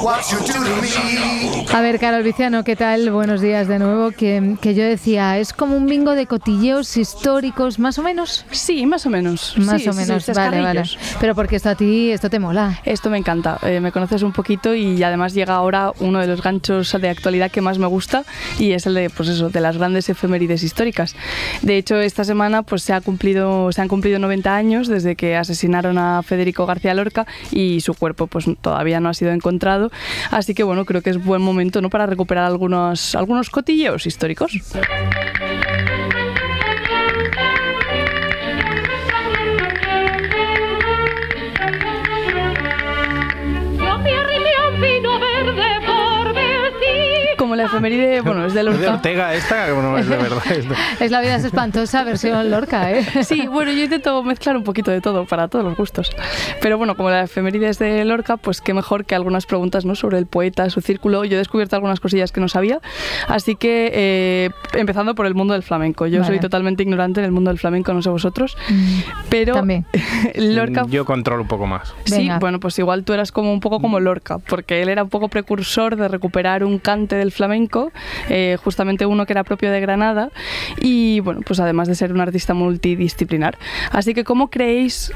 A ver, Carol Viciano, ¿qué tal? Buenos días de nuevo. Que yo decía, ¿es como un bingo de cotilleos históricos, más o menos? Sí, más o menos. Más o menos, vale. Pero porque esto te mola. Esto me encanta. Me conoces un poquito y además llega ahora uno de los ganchos de actualidad que más me gusta y es el de, pues eso, de las grandes efemérides históricas. De hecho, esta semana pues se han cumplido 90 años desde que asesinaron a Federico García Lorca y su cuerpo pues todavía no ha sido encontrado. Así que bueno, creo que es buen momento, ¿no?, para recuperar algunos cotilleos históricos. Como la efeméride, bueno, es de Lorca. ¿Es de Ortega esta? No, es de verdad. Es La vida es espantosa, versión Lorca, ¿eh? Sí, bueno, yo intento mezclar un poquito de todo, para todos los gustos. Pero bueno, como la efeméride es de Lorca, pues qué mejor que algunas preguntas, ¿no?, sobre el poeta, su círculo. Yo he descubierto algunas cosillas que no sabía, así que empezando por el mundo del flamenco. Yo soy totalmente ignorante en el mundo del flamenco, no sé vosotros, pero también. Lorca... Yo controlo un poco más. Sí, venga. bueno, pues igual tú eras como un poco como Lorca, porque él era un poco precursor de recuperar un cante del flamenco, justamente uno que era propio de Granada y bueno, pues además de ser un artista multidisciplinar. Así que ¿cómo creéis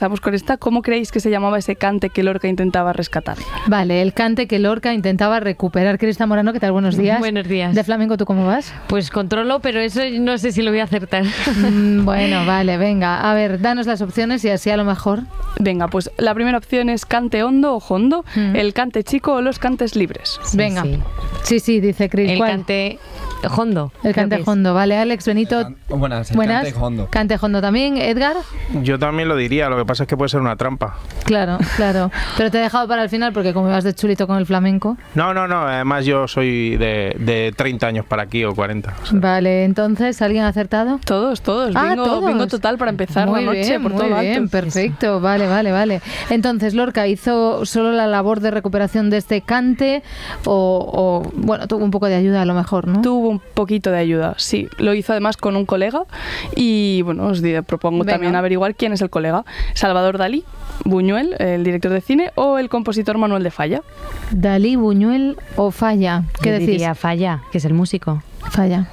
que se llamaba ese cante que Lorca intentaba rescatar? Vale, el cante que Lorca intentaba recuperar. Crista Morano, ¿qué tal? Buenos días. Buenos días. ¿De flamenco tú cómo vas? Pues controlo, pero eso no sé si lo voy a acertar. Bueno, vale, venga. A ver, danos las opciones y así a lo mejor. Venga, pues la primera opción es cante hondo o jondo, el cante chico o los cantes libres. Venga. Sí, dice Cris. El ¿Cuál? cante hondo. El cante hondo, vale. Alex, Benito. Buenas. Cante hondo. Cante hondo también. Edgar. Yo también lo diría, lo que pasa es que puede ser una trampa. Claro. Pero te he dejado para el final porque como ibas de chulito con el flamenco. No, además yo soy de 30 años para aquí o 40. O sea. Vale, entonces, ¿alguien ha acertado? Todos. Todos. Bingo total para empezar muy la noche bien, por todo lo muy bien, alto. perfecto, vale. Entonces, Lorca hizo solo la labor de recuperación de este cante o bueno, tuvo un poco de ayuda a lo mejor, ¿no? Tuvo un poquito de ayuda, sí. Lo hizo además con un colega y bueno, os propongo también averiguar quién es el colega. Salvador Dalí, Buñuel, el director de cine, o el compositor Manuel de Falla. Dalí, Buñuel o Falla. ¿Qué decís? Diría Falla, que es el músico. Falla.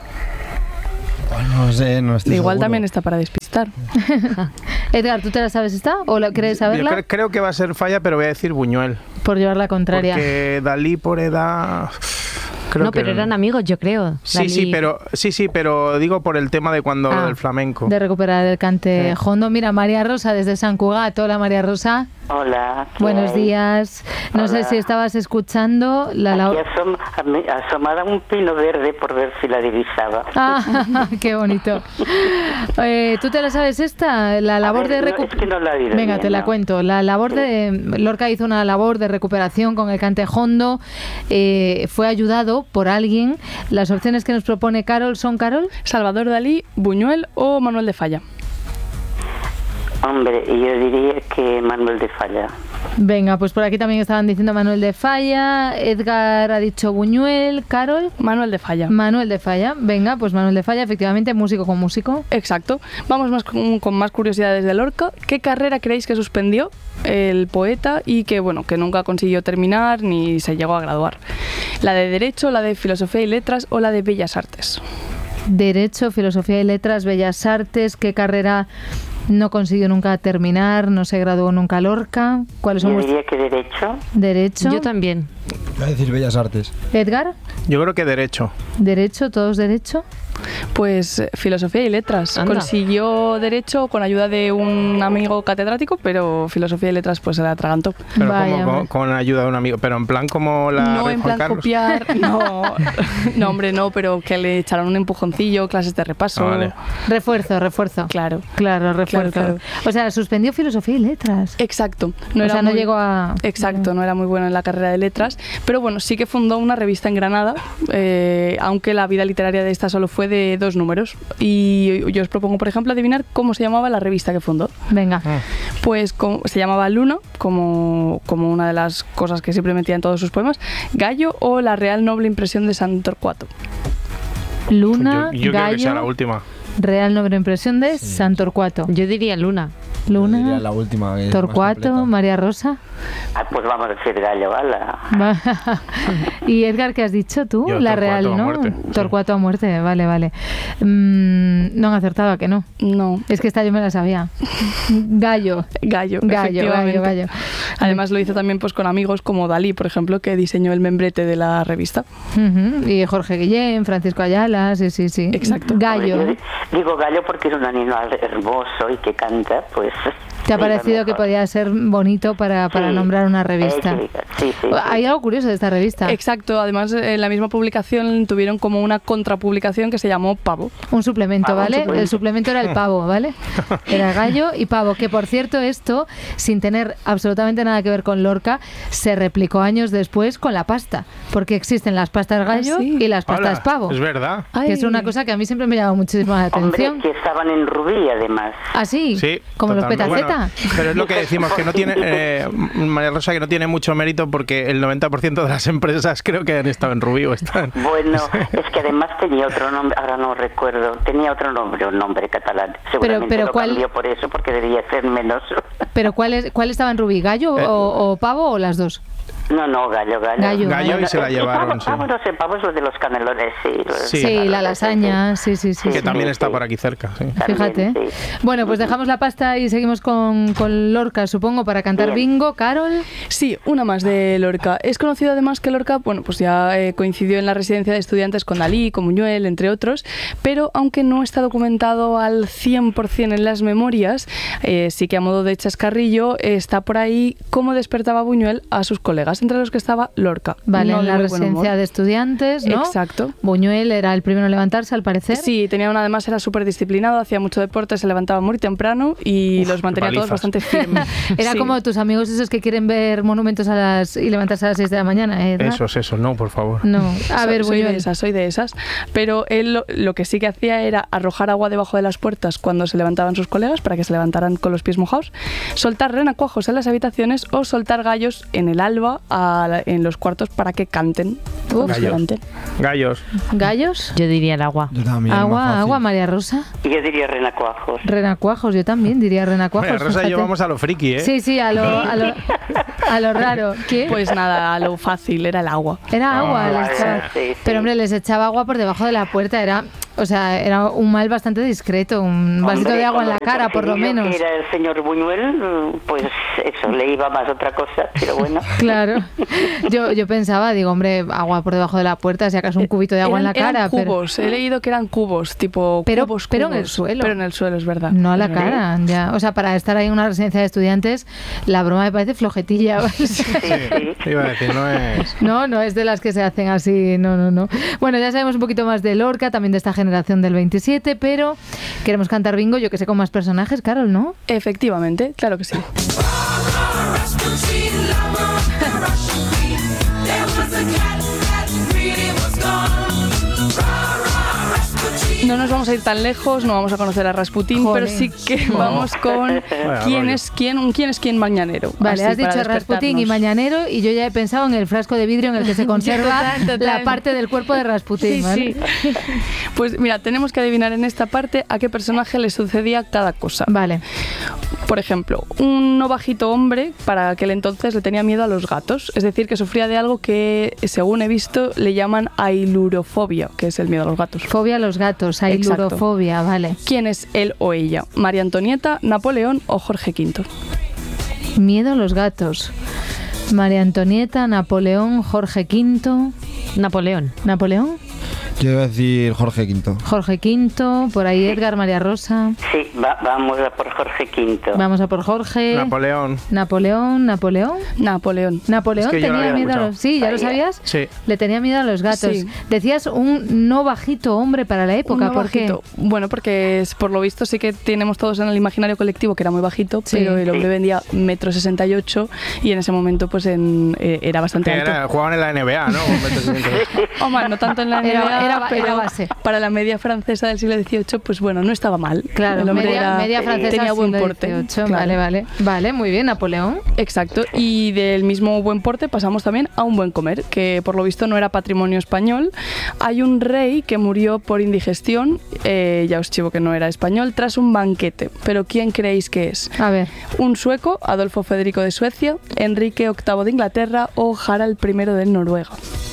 No sé, no estoy Igual seguro. también está para despistar. Edgar, ¿tú te la sabes esta o la quieres saberla? Yo creo que va a ser Falla, pero voy a decir Buñuel. Por llevar la contraria. Porque Dalí por edad... Creo pero eran amigos, yo creo. Sí, pero digo por el tema de cuando del flamenco. De recuperar el cante hondo. Mira, María Rosa desde San Cugat. Hola, María Rosa. Hola. Buenos días. No sé si estabas escuchando asomada un pino verde por ver si la divisaba. Ah, qué bonito. ¿Tú te la sabes esta? La labor de es que no la he oído Venga, bien, te la cuento. La labor de Lorca hizo una labor de recuperación con el cante hondo. Fue ayudado por alguien. Las opciones que nos propone Carol son, Carol. Salvador Dalí, Buñuel o Manuel de Falla. Hombre, yo diría que Manuel de Falla. Venga, pues por aquí también estaban diciendo Manuel de Falla. Edgar ha dicho Buñuel. Carol. Manuel de Falla. Manuel de Falla. Venga, pues Manuel de Falla, efectivamente, músico con músico. Exacto. Vamos con más curiosidades de Lorca. ¿Qué carrera creéis que suspendió el poeta y que nunca consiguió terminar ni se llegó a graduar? ¿La de Derecho, la de Filosofía y Letras o la de Bellas Artes? Derecho, Filosofía y Letras, Bellas Artes. ¿Qué carrera no consiguió nunca terminar? ¿No se graduó nunca Lorca? ¿Cuáles son? Yo diría que Derecho. Derecho. Yo también. Voy a decir Bellas Artes. Edgar. Yo creo que Derecho. Derecho, todos Derecho. Pues Filosofía y Letras. Anda. Consiguió Derecho con ayuda de un amigo catedrático, pero Filosofía y Letras pues se la atragantó. Pero Vaya, como con ayuda de un amigo. Pero en plan como la No Rey en Juan plan Carlos. copiar, no, hombre, no, pero que le echaron un empujoncillo, clases de repaso. Ah, vale. Refuerzo. Claro. Claro, refuerzo. Claro. O sea, suspendió Filosofía y Letras. Exacto. No llegó a... Exacto, no era muy bueno en la carrera de letras, pero bueno, sí que fundó una revista en Granada, aunque la vida literaria de esta solo fue de 2 números. Y yo os propongo, por ejemplo, adivinar cómo se llamaba la revista que fundó. Venga. Pues se llamaba Luna, como una de las cosas que siempre metía en todos sus poemas, Gallo o La Real Noble Impresión de San Torcuato. Luna, yo creo que sea la Gallo, última. Real Noble Impresión de San Torcuato. Yo diría Luna. Luna, Diría la última. que es más Torcuato, completa. María Rosa. Pues vamos a decir gallo, ala. Y Edgar, ¿qué has dicho tú? Yo, La Torcuato real, a ¿no? muerte, sí. Torcuato a muerte, vale. No han acertado, ¿a que no? No. Es que esta yo me la sabía. Gallo. Gallo, Gallo. efectivamente. Además lo hizo también pues con amigos como Dalí, por ejemplo, que diseñó el membrete de la revista. Ujú. Y Jorge Guillén, Francisco Ayala, sí. Exacto. Gallo. Hombre, yo digo gallo porque es un animal hermoso y que canta, pues... ¿Te ha sí, lo parecido que mejor. podía ser bonito para Sí. nombrar una revista? Sí. Hay algo curioso de esta revista. Exacto, además en la misma publicación tuvieron como una contrapublicación que se llamó Pavo. Un suplemento, Pavo, ¿vale? suplemento. El suplemento era el pavo, ¿vale? Era gallo y pavo, que por cierto esto, sin tener absolutamente nada que ver con Lorca, se replicó años después con la pasta, porque existen las pastas gallo sí. y las pastas Hola, pavo, es verdad. que es una cosa que a mí siempre me llama muchísimo la atención. Hombre, que estaban en rubí, además. ¿Ah, sí? Sí, Como los totalmente. petaceta. Bueno, pero es lo que decimos, que no tiene, María Rosa, que no tiene mucho mérito porque el 90% de las empresas creo que han estado en Rubí o están. Bueno, es que además tenía otro nombre, ahora no recuerdo, tenía otro nombre, un nombre catalán. Seguramente pero lo ¿cuál? cambió por eso, porque debía ser menos. ¿Pero cuál estaba en Rubí? ¿Gallo o pavo o las dos? No, gallo. Gallo y se la llevaron, sí. Pavo, no sé, pavo es lo de los canelones, sí. Sí. La lasaña, sí. Que también sí, está sí. por aquí cerca, sí. Fíjate. También, sí. Bueno, pues dejamos la pasta y seguimos con Lorca, supongo, para cantar Bien. bingo. Carol. Sí, una más de Lorca. Es conocido además que Lorca, bueno, pues ya coincidió en la residencia de estudiantes con Dalí, con Buñuel, entre otros, pero aunque no está documentado al 100% en las memorias, sí que a modo de chascarrillo está por ahí cómo despertaba Buñuel a sus colegas, entre los que estaba Lorca. Vale, No en de la muy buen residencia humor. de estudiantes, ¿no? Exacto. Buñuel era el primero en levantarse, al parecer. Sí, además era súper disciplinado, hacía mucho deporte, se levantaba muy temprano y los mantenía qué todos palizas. bastante firmes. Era Sí. como tus amigos esos que quieren ver monumentos y levantarse a las 6 de la mañana, ¿eh, Edgar? Eso, no, por favor. No, a ver, soy Buñuel. de esas. Pero él lo que sí que hacía era arrojar agua debajo de las puertas cuando se levantaban sus colegas para que se levantaran con los pies mojados, soltar renacuajos en las habitaciones o soltar gallos en el alba en los cuartos para que canten. Uf. Se levanten. Gallos. ¿Gallos? Yo diría el agua. Yo también, más fácil. Agua, María Rosa. Yo diría renacuajos. Renacuajos, yo también diría renacuajos. María Rosa y yo fíjate. vamos a lo friki, ¿eh? Sí, a lo raro. ¿Qué? Pues nada, a lo fácil era el agua. Era agua. Ah, les echaba- sí. Pero hombre, les echaba agua por debajo de la puerta. Era un mal bastante discreto. Un vasito Hombre, de agua en la como cara, por lo percibí yo menos. que era el señor Buñuel, pues eso, le iba más otra cosa, pero bueno. Claro. Yo pensaba, digo, hombre, agua por debajo de la puerta, si acaso un cubito de agua en la Eran cara. Pero cubos, he leído que eran cubos, tipo Pero- cubos, pero en el cubos. suelo. Pero en el suelo, es verdad. no a la Es verdad. cara, ya. O sea, para estar ahí en una residencia de estudiantes, la broma me parece flojetilla. Sí. Iba a decir, no es... No es de las que se hacen así, no. Bueno, ya sabemos un poquito más de Lorca, también de esta generación del 27, pero queremos cantar bingo, yo que sé, con más personajes, Carol, ¿no? Efectivamente, claro que sí. No nos vamos a ir tan lejos, no vamos a conocer a Rasputín, Joder. pero sí que vamos con quién rollo. es quién mañanero. Vale, Así, has dicho para Rasputín y despertarnos. Mañanero y yo ya he pensado en el frasco de vidrio en el que se conserva Total. la parte del cuerpo de Rasputín, ¿vale? Pues mira, tenemos que adivinar en esta parte a qué personaje le sucedía cada cosa. Vale. Por ejemplo, un no bajito hombre para aquel entonces le tenía miedo a los gatos, es decir, que sufría de algo que, según he visto, le llaman ailurofobia, que es el miedo a los gatos. Fobia a los gatos, ailurofobia, vale. ¿Quién es él o ella? ¿María Antonieta, Napoleón o Jorge V? Miedo a los gatos. María Antonieta, Napoleón, Jorge V. Napoleón. ¿Napoleón? Yo iba a decir Jorge V. Jorge V, por ahí Edgar, María Rosa. Sí, vamos a por Jorge V. Vamos a por Jorge. Napoleón. Napoleón. Napoleón. Napoleón Es que yo lo tenía había miedo a escuchado. los... Sí, ¿ya lo sabías? Sí. Le tenía miedo a los gatos. Sí. Decías un no bajito hombre para la época, Un no ¿por qué? bajito. Bueno, porque por lo visto sí que tenemos todos en el imaginario colectivo que era muy bajito, Sí. pero el hombre vendía 1,68 m y en ese momento pues era bastante alto. Jugaban en la NBA, ¿no? Hombre, no tanto en la NBA. pero base. para la media francesa del siglo XVIII, pues bueno, no estaba mal. Claro, el hombre media francesa tenía buen siglo porte. XVIII. Claro. Vale, muy bien, Napoleón. Exacto, y del mismo buen porte pasamos también a un buen comer, que por lo visto no era patrimonio español. Hay un rey que murió por indigestión, ya os chivo que no era español, tras un banquete. Pero ¿quién creéis que es? A ver. Un sueco, Adolfo Federico de Suecia, Enrique VIII de Inglaterra o Harald I de Noruega.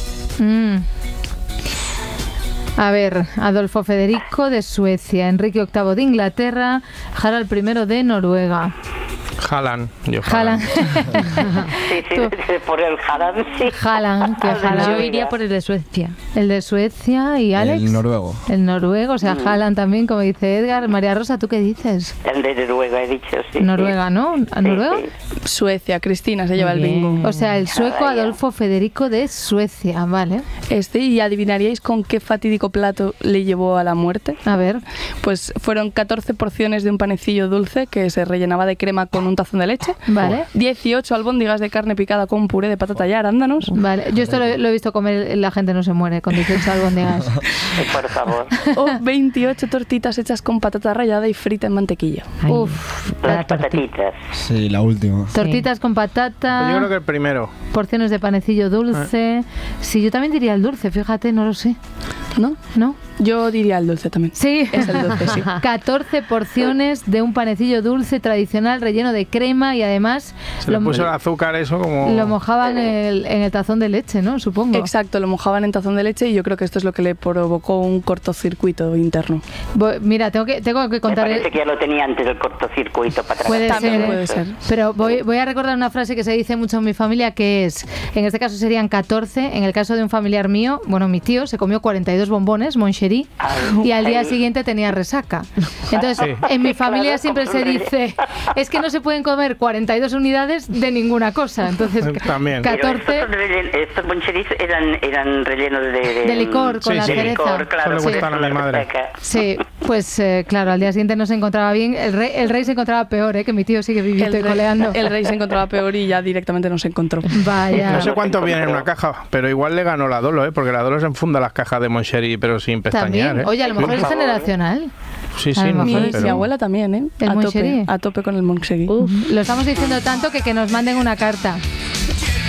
A ver, Adolfo Federico de Suecia, Enrique VIII de Inglaterra, Harald I de Noruega. Haaland. Haaland. Sí, por el Haaland, sí. Haaland, que Haaland. Yo iría por el de Suecia. El de Suecia y Alex. El noruego. El noruego, o sea, Haaland también, como dice Edgar. María Rosa, ¿tú qué dices? El de Noruega, he dicho, sí. Noruega, ¿no? ¿A Noruega? Sí. Suecia, Cristina se lleva el Bien. bingo. O sea, el sueco Adolfo Federico de Suecia, ¿vale? ¿Y adivinaríais con qué fatídico plato le llevó a la muerte? A ver. Pues fueron 14 porciones de un panecillo dulce que se rellenaba de crema con un tazón de leche. Vale. 18 albóndigas de carne picada con puré de patata y arándanos. Vale, yo esto lo he visto comer, la gente no se muere con 18 albóndigas. Por favor. O 28 tortitas hechas con patata rallada y frita en mantequilla. Ay, Uf. la Las tortita. patatitas. Sí, la última. Tortitas con Pues yo patata, creo que el primero. porciones de panecillo dulce. Sí, yo también diría el dulce, fíjate, no lo sé. ¿No? ¿No? Yo diría el dulce también. Sí. Es el dulce, sí. 14 porciones de un panecillo dulce tradicional relleno de crema y además Se le puso el azúcar, eso como... lo mojaban en el tazón de leche, ¿no? Supongo. Exacto, lo mojaban en tazón de leche y yo creo que esto es lo que le provocó un cortocircuito interno. Mira, tengo que Me contar... parece que ya lo tenía antes el cortocircuito para atrás. Puede También ser, puede ser. Pero voy a recordar una frase que se dice mucho en mi familia, que es, en este caso serían 14, en el caso de un familiar mío, bueno, mi tío se comió 42 bombones, Moncherie, y al día siguiente tenía resaca. Entonces, Sí. en mi familia Claro, siempre se dice, es que no se pueden comer 42 unidades de ninguna cosa. Entonces, También. Pero 14... estos boncheris eran rellenos De licor, con Sí, la sí. de cereza. licor, claro. Eso le por gustan eso a mi la madre. resaca. Sí, pues claro, al día siguiente no se encontraba bien. El rey se encontraba peor, que mi tío sigue viviendo y coleando. El rey se encontraba peor y ya directamente no se encontró. Vaya. No sé cuánto no se viene en una encontró. caja, pero igual le ganó la Dolo, porque la Dolo se enfunda las cajas de Moncherie, pero sin pestañear. También. Oye, a lo Por mejor es favor. generacional. Sí, a sí, lo no mejor sé, es- pero... Mi abuela también, ¿eh? ¿El Moncherie? A tope con el Moncherie. Lo estamos diciendo tanto que nos manden una carta.